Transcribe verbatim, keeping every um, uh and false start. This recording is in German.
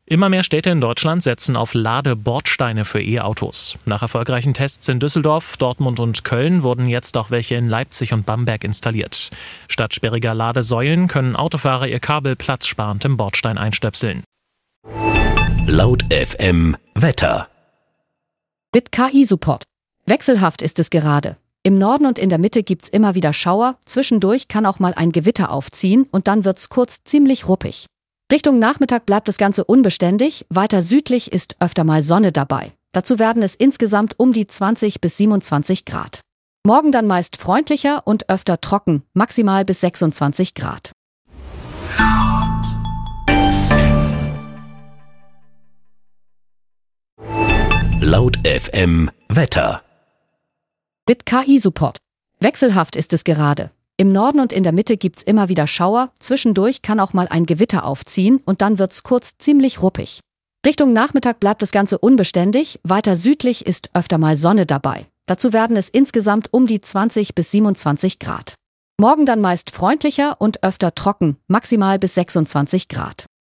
Immer mehr Städte in Deutschland setzen auf Ladebordsteine für E-Autos. Nach erfolgreichen Tests in Düsseldorf, Dortmund und Köln wurden jetzt auch welche in Leipzig und Bamberg installiert. Statt sperriger Ladesäulen können Autofahrer ihr Kabel platzsparend im Bordstein einstöpseln. Laut F M Wetter. Mit K I-Support. Wechselhaft ist es gerade. Im Norden und in der Mitte gibt's immer wieder Schauer, zwischendurch kann auch mal ein Gewitter aufziehen und dann wird's kurz ziemlich ruppig. Richtung Nachmittag bleibt das Ganze unbeständig, weiter südlich ist öfter mal Sonne dabei. Dazu werden es insgesamt um die zwanzig bis siebenundzwanzig Grad. Morgen dann meist freundlicher und öfter trocken, maximal bis sechsundzwanzig Grad. Laut F M Wetter. Mit K I-Support. Wechselhaft ist es gerade. Im Norden und in der Mitte gibt's immer wieder Schauer, zwischendurch kann auch mal ein Gewitter aufziehen und dann wird's kurz ziemlich ruppig. Richtung Nachmittag bleibt das Ganze unbeständig, weiter südlich ist öfter mal Sonne dabei. Dazu werden es insgesamt um die zwanzig bis siebenundzwanzig Grad. Morgen dann meist freundlicher und öfter trocken, maximal bis sechsundzwanzig Grad.